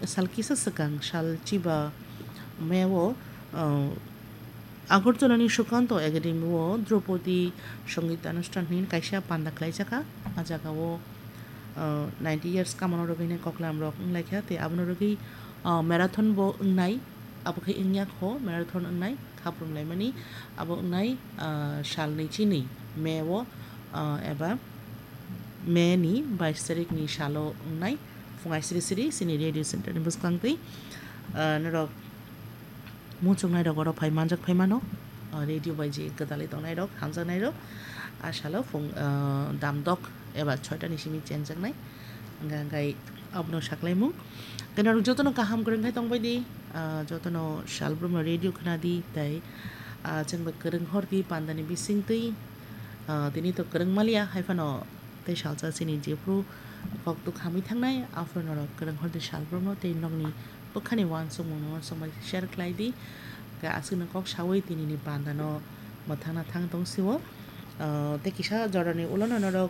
salkisa sakang sal chiba mewo আগরতলানি Sukanta academy ও দ্রৌপদী সঙ্গীতানুষ্ঠান হিন কাইসা পান্দা খ্লাইজাকা আজাগাও 90 years কামানো রগিনে ককলাম rock লাইখা তে আবনো রগি ম্যারাথন বো নাই আবখে ইংয়াক ho ম্যারাথন নাই খাপ্রুম লাইমানি আবো নাই সাল নैचिनि মেও এবা মেনি 22 তারিখনি সালো নাই ফুঙাই সিরি সিরি সিনি রেডিও সেন্টার বুসকাংতै নরক मुचुक नायरक और फाइमानजक फाइमानो रेडियो बायजे गदाले दं नायरक हामजाक नायरक आसालो फुं दामदक एबा 6टानि सिमि चेनजाकनाय गाय abno saklaimung kana jotono kaham goreng khai tongbaidi jotono salbrum radio khnadi tai jengba goreng hordi pandani bisingtei tini to goreng malia haifano tei salja sini jepru koktu khami thangnai afrono goreng hordi salbrum no tei nongni bokhani wan somong somai share klaidi ga asuna kok sawai tini ni pandano mathana thang tongsiwo te kisa jorani ulono norok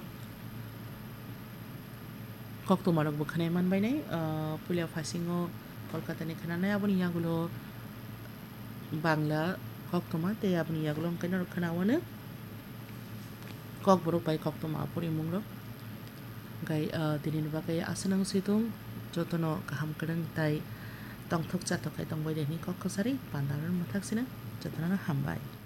koktu marok bokhane manbai nai pulia fasingo kolkata ni khana nai aboni yagulo bangla koktuma te aboni yagulo kaina khana wane kok borok bai koktuma apuri mungro gai tini ni bakai asunang situng jotono kaham kadang tai tongthok chatok kai tongbai ni kok kosari pandaran mathak sina jotona hambai